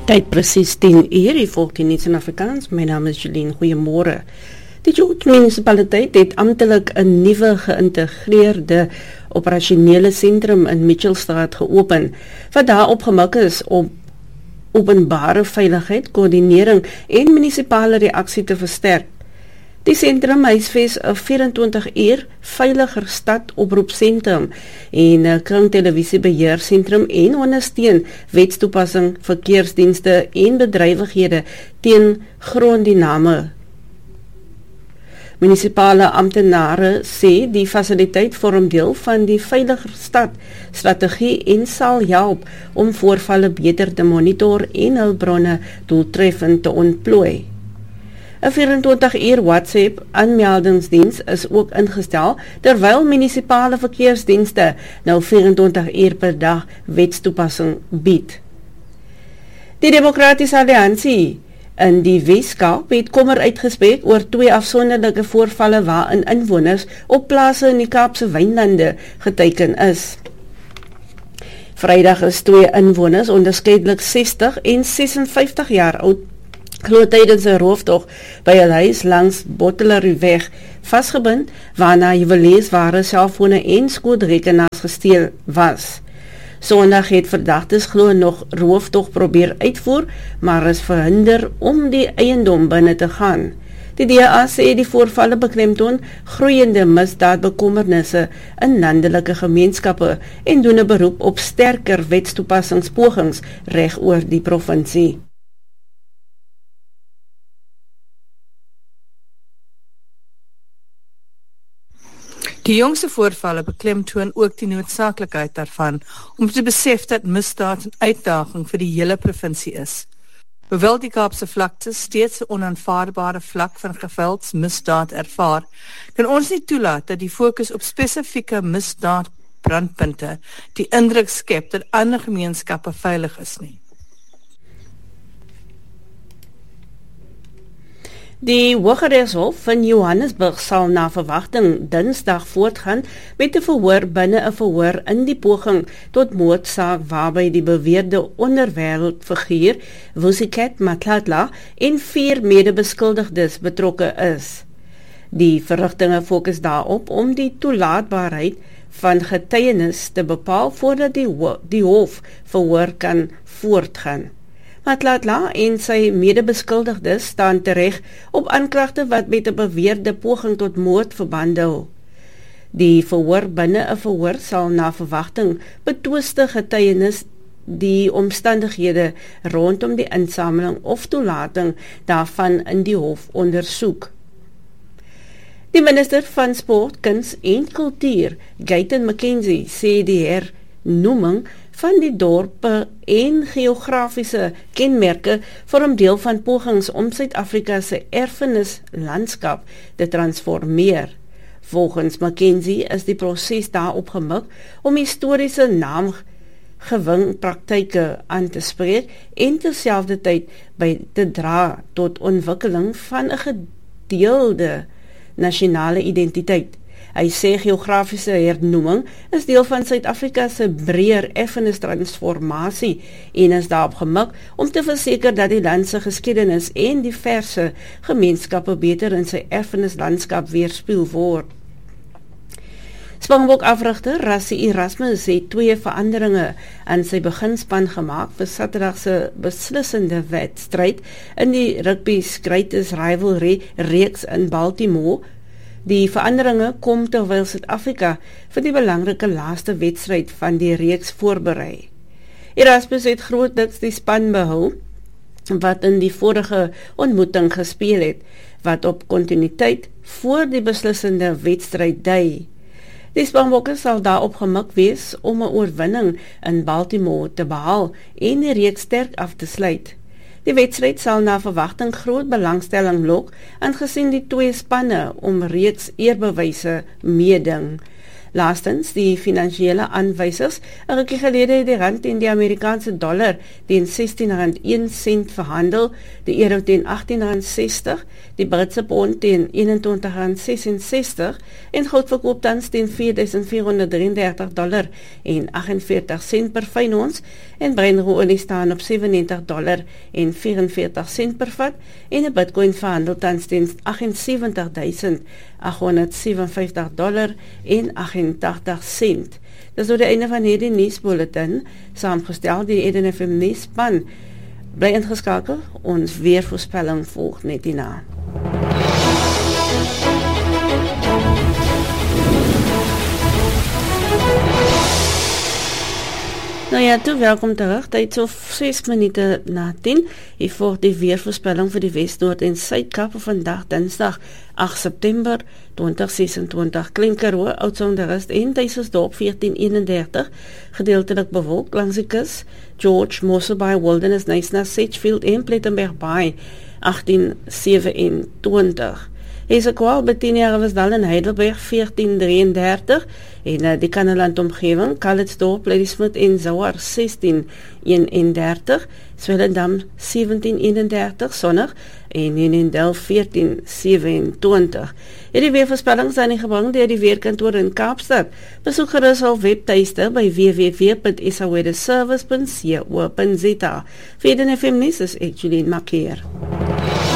Tyd presies 10 uur, die volk in iets in Afrikaans. My naam is Jeline, goeiemôre. Die George munisipaliteit het amptelik 'n nuwe geïntegreerde operasionele sentrum in Mitchellstraat geopen, wat daar opgemik is om openbare veiligheid, koördinering en munisipale reaksie te versterk. Die sentrum huisves 'n 24 uur veiliger stad oproepsentrum en 'n kringtelevisiebeheersentrum en ondersteun wetstoepassing, verkeersdienste en bedrywighede teen gronddiname. Munisipale amptenare sê die fasiliteit vorm deel van die veiliger stad strategie en sal help om voorvalle beter te monitor en hulpbronne doeltreffend te ontplooi. 'n 24 uur WhatsApp aanmeldingsdiens is ook ingestel, terwyl munisipale verkeersdienste nou 24 uur per dag wetstoepassing bied. Die Demokratiese Alliansie in die Weskaap het kommer uitgespreek oor 2 afsonderlike voorvalle waarin inwoners op plase in die Kaapse wynlande geteiken is. Vrydag is 2 inwoners, onderskeidelik 60 en 56 jaar oud, tydens 'n rooftog by 'n huis langs Botteleruweg vasgebind, waarna juweliersware, selfone en skootrekenaars gesteel was. Sondag het verdagtes glo nog rooftog probeer uitvoer, maar is verhinder om die eiendom binne te gaan. Die DA sê die voorvalle beklemtoon groeiende misdaadbekommernisse in landelike gemeenskappe en doen 'n beroep op sterker wetstoepassingspogings reg oor die provinsie. Die jongste voorvalle beklemtoon ook die noodsaaklikheid daarvan om te besef dat misdaad 'n uitdaging vir die hele provinsie is. Hoewel die Kaapse vlakte steeds 'n onaanvaarbare vlak van geweldsmisdaad ervaar, kan ons nie toelaat dat die fokus op spesifieke misdaadbrandpunte die indruk skep dat ander gemeenskappe veilig is nie. Die Hooggeregshof in Johannesburg sal na verwagting Dinsdag voortgaan met 'n verhoor binne 'n verhoor in die poging tot moordsaak waarby die beweerde onderwêreldfiguur Vusiket Matlatla en 4 medebeskuldigdes betrokke is. Die verrigtinge fokus daarop om die toelaatbaarheid van getuienis te bepaal voordat die hof verhoor kan voortgaan. Matlatla en sy medebeskuldigdes staan tereg op aanklagte wat met 'n beweerde poging tot moord verband hou. Die verhoor binne 'n verhoor sal na verwagting betwiste getuienis die omstandighede rondom die insameling of toelating daarvan in die hof ondersoek. Die minister van Sport, Kuns en Kultuur, Gayton McKenzie, sê die hernoeming van die dorpe en geografiese kenmerke vorm deel van pogings om Suid-Afrika se erfenislandskap te transformeer. Volgens McKenzie is die proses daarop gemik om historiese naamgewingpraktyke aan te spreek en terselfdertyd by te dra tot ontwikkeling van 'n gedeelde nasionale identiteit. Hy sê geografiese hernoeming is deel van Suid-Afrika se breër erfenistransformasie en is daarop gemik om te verseker dat die land se geskiedenis en diverse gemeenskappe beter in sy erfenislandskap weerspieël word. Springbok-afrigter Rassie Erasmus het 2 veranderinge aan sy beginspan gemaak vir Saterdag se beslissende wedstryd in die rugby Greatest Rivalry reeks in Baltimore. Die veranderinge kom terwyl Suid-Afrika vir die belangrike laaste wedstryd van die reeks voorberei. Erasmus het grootliks die span behou wat in die vorige ontmoeting gespeel het, wat op kontinuïteit voor die beslissende wedstryd dui. Die Springbokke sal daarop gemik wees om 'n oorwinning in Baltimore te behaal en die reeks sterk af te sluit. Die wedstryd sal na verwagting groot belangstelling lok, aangesien die 2 spanne om reeks eerbewyse meeding. Laastens, die finansiële aanwysers, 'n rukkie gelede het die rand teen die Amerikaanse dollar teen R16.01 verhandel, die euro teen R18.60, die Britse pond teen R21.66 en goud verkoop tans teen $4,433 en 48 sent per fyn ons en brandroeolie staan op $97 en 44 sent per vat en 'n Bitcoin verhandel tans teen $78,857 en 88 sent. Dis oor die einde van hierdie nuusbulletin, saamgestel die Eden FM nuusspan. Bly ingeskakel, ons weervoorspelling volg net hierna. Nou ja, welkom terug. Tyd so 6 minute na 10. Hier volg die weervoorspelling vir die Wes-, Noord- en Suid-Kaap vir vandag, Dinsdag 8 September 2026. Klinkerhoë, Oudtshoornrust en Duiselsdorp 1431, gedeeltelik bewolk langs die kus. George, Mossel Bay, Wilderness, Knysna, Sedgefield en Plettenberg Bay 1827. Ezekwal, Betinia, Riversdal en Heidelberg 1433 en die Kannaland omgewing, Calitzdorp, Ladysmith en Zouar 1631, Swellendam 1731, Sonnig en Nynendel 1427. Hierdie weervoorspellings zijn ingebring deur die Weerkantoor in Kaapstad. Besoek gerus al webtuiste by www.saweatherservice.co.za. Vir die FM nuus is ek Julian Markeer.